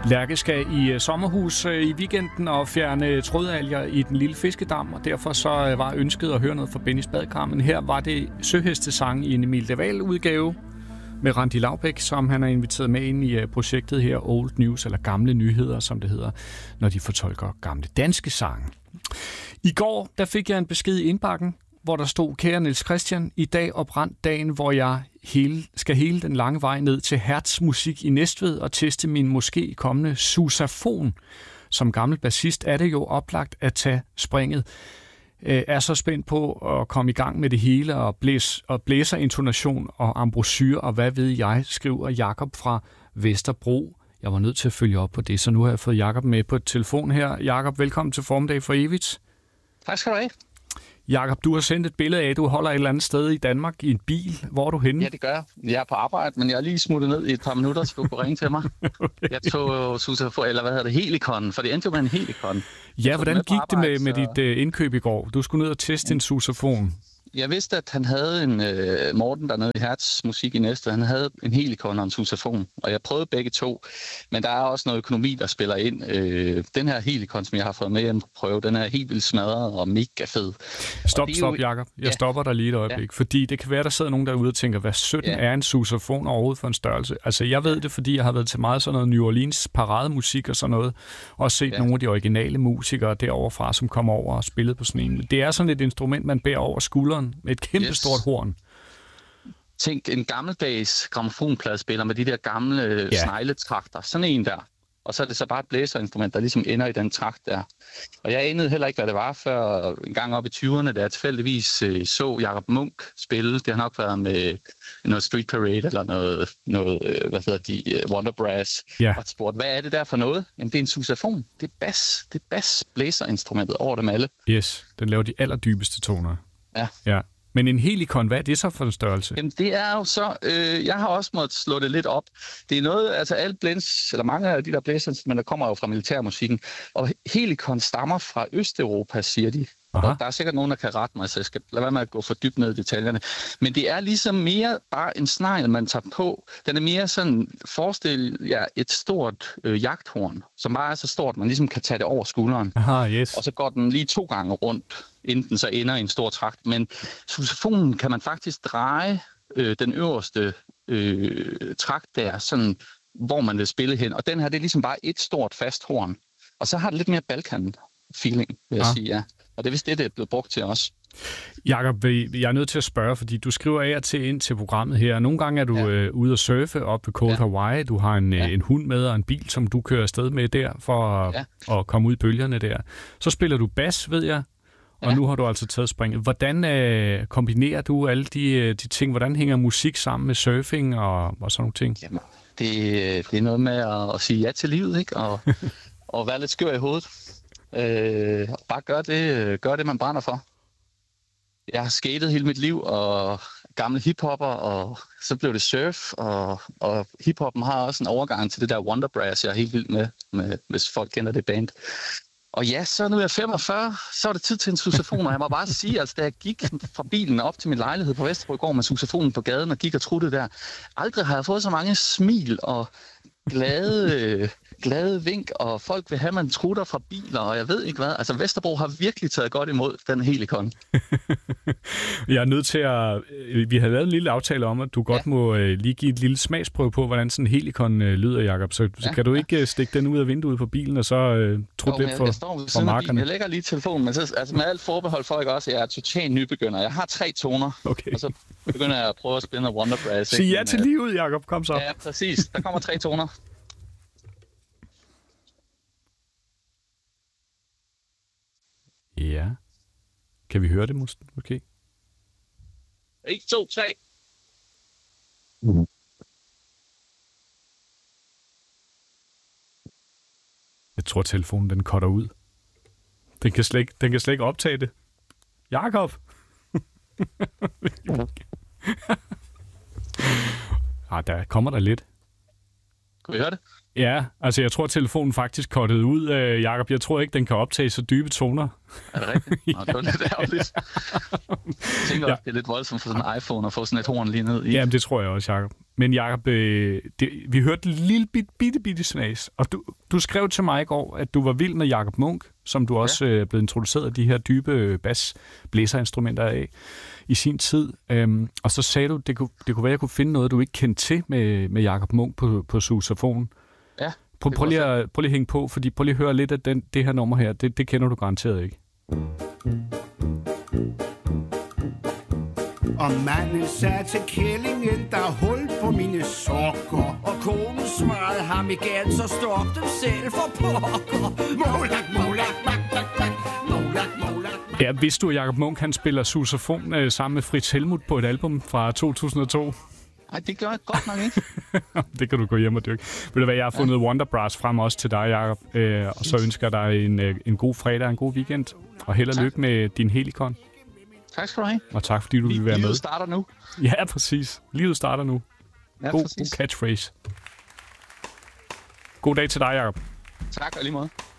Lærke skal i sommerhus i weekenden og fjerne trådalger i den lille fiskedam, og derfor så var ønsket at høre noget fra Bennys Badekar. Men her var det søhestesang i en Emil de Waal-udgave med Randi Laubek, som han har inviteret med ind i projektet her, Old News, eller Gamle Nyheder, som det hedder, når de fortolker gamle danske sange. I går der fik jeg en besked i indbakken, hvor der stod: Kære Niels Christian, i dag oprandt dagen, hvor jeg skal hele den lange vej ned til Hertz Musik i Næstved og teste min måske kommende sousafon. Som gammel bassist er det jo oplagt at tage springet. Er så spændt på at komme i gang med det hele og blæserintonation og embouchure og hvad ved jeg, skriver Jakob fra Vesterbro. Jeg var nødt til at følge op på det, så nu har jeg fået Jakob med på et telefon her. Jakob, velkommen til Formiddag for Evigt. Tak skal du have. Jakob, du har sendt et billede af, at du holder et eller andet sted i Danmark i en bil. Hvor er du henne? Ja, det gør jeg. Jeg er på arbejde, men jeg er lige smuttet ned i et par minutter, så du kunne ringe til mig. Okay. Jeg tog Helicon, for det endte jo med en Helicon. Ja, hvordan gik det med dit indkøb i går? Du skulle ned og teste en sousafon. Jeg vidste, at han havde en Morten dernede i Hertz Musik i Næstved. Han havde en Helicon og en sousafon, og jeg prøvede begge to. Men der er også noget økonomi, der spiller ind. Den her Helicon, som jeg har fået med hjem på prøve, den er helt vildt smadret og mega fed. Stop, Jakob. Jeg stopper dig lige et øjeblik. Ja. Fordi det kan være, der sidder nogen derude og tænker, hvad 17 er en sousafon overhovedet for en størrelse? Altså, jeg ved det, fordi jeg har været til meget sådan noget New Orleans parademusik og sådan noget, og set nogle af de originale musikere derovre fra, som kommer over og spillede på sådan en. Det er sådan et instrument, man bærer over skulderen med et kæmpe stort horn. Tænk en gammeldags grammofonpladespiller med de der gamle snegletrakter. Sådan en der. Og så er det så bare et blæserinstrument, der ligesom ender i den trakt der. Og jeg anede heller ikke, hvad det var, før en gang op i 20'erne, da jeg tilfældigvis så Jakob Munk spille. Det har nok været med noget Street Parade eller noget Wonderbrass. Og spurgte, hvad er det der for noget? Jamen, det er en sousafon. Det er bass-blæserinstrumentet over dem alle. Yes, den laver de allerdybeste toner. Ja. Men en Helicon, hvad er det så for en størrelse? Jamen, det er jo så... jeg har også måttet slå det lidt op. Det er noget... Altså, alle blends, eller mange af de der blæserinstrumenter kommer jo fra militærmusikken. Og Helicon stammer fra Østeuropa, siger de. Og der er sikkert nogen, der kan rette mig, så jeg skal lade være med at gå for dybt ned i detaljerne. Men det er ligesom mere bare en snegl, man tager på. Den er mere sådan... Forestil jer et stort jagthorn, som bare er så stort, at man ligesom kan tage det over skulderen. Og så går den lige 2 gange rundt, inden den så ender i en stor trakt. Men sousafonen kan man faktisk dreje den øverste trakt der, sådan, hvor man vil spille hen. Og den her, det er ligesom bare et stort fast horn. Og så har det lidt mere Balkan-feeling, vil jeg sige, ja. Og det er vist det er blevet brugt til også. Jakob, jeg er nødt til at spørge, fordi du skriver af og til ind til programmet her. Nogle gange er du ude at surfe op ved Cold Hawaii. Du har en hund med og en bil, som du kører afsted med der, for at komme ud i bølgerne der. Så spiller du bas, ved jeg. Og nu har du altså taget springet. Hvordan kombinerer du alle de ting? Hvordan hænger musik sammen med surfing og sådan nogle ting? Jamen, det er noget med at sige ja til livet, ikke? Og være lidt skør i hovedet. Bare gør det, man brænder for. Jeg har skatet hele mit liv, og gamle hiphopper, og så blev det surf, og hiphoppen har også en overgang til det der Wonderbrass, jeg er helt vild med, hvis folk kender det band. Og ja, så nu er jeg 45, så er det tid til en sousafon, og jeg må bare sige, altså da jeg gik fra bilen op til min lejlighed på Vesterbro i går med sousafonen på gaden og gik og truttede der, aldrig har jeg fået så mange smil og glade vink, og folk vil have, man trutter fra biler, og jeg ved ikke hvad. Altså, Vesterbro har virkelig taget godt imod den Helicon. Jeg er nødt til at... Vi har lavet en lille aftale om, at du godt må lige give et lille smagsprøve på, hvordan sådan en Helicon lyder, Jakob. Så kan du ikke stikke den ud af vinduet på bilen, og så trutte lidt for markerne? Jeg lægger lige telefonen, men så, altså med alt forbehold folk også, jeg er totalt nybegynder. Jeg har 3 toner, og så begynder jeg at prøve at spille noget Wonderbrass. Sig ja til livet, Jakob. Kom så. Ja, præcis. Der kommer 3 toner. Ja. Kan vi høre det måske? 1, 2, 3. Jeg tror, telefonen den cutter ud. Den kan slet ikke optage det. Jakob! Der kommer der lidt. Kan vi høre det? Ja, altså jeg tror, telefonen faktisk kottede ud, Jakob. Jeg tror ikke, den kan optage så dybe toner. Er det rigtigt? Nå, det var lidt ærgerligt. Jeg tænker også, det er lidt voldsomt for sådan en iPhone at få sådan et horn lige ned i. Jamen, det tror jeg også, Jakob. Men Jakob, vi hørte en lille bitte snas, og du skrev til mig i går, at du var vild med Jakob Munk, som du også er blevet introduceret af de her dybe blæserinstrumenter af i sin tid. Og så sagde du, det kunne være, at jeg kunne finde noget, du ikke kendte til med Jakob Munk på sousaphon. Ja. Prøv lige at hænge på, fordi prøv lige at høre lidt af det her nummer her. Det kender du garanteret ikke. Og manden sagde til kællingen, der er hul på mine sokker. Og konen svarede ham igen, så stop dem selv for pokker. Molak. Ja, vidste du, at Jakob Munk han spiller sousaphon sammen med Fritz Helmuth på et album fra 2002? Nej, det gør jeg godt nok ikke. Det kan du gå hjem og dyrke. Ved du hvad, jeg har fundet Wonderbrass frem også til dig, Jakob. Og så ønsker jeg dig en god fredag og en god weekend. Og held og lykke med din Helikon. Tak skal du have. Og tak, fordi du vil være med. Livet starter nu. Ja, præcis. Livet starter nu. Ja, god catchphrase. God dag til dig, Jakob. Tak, og lige måde.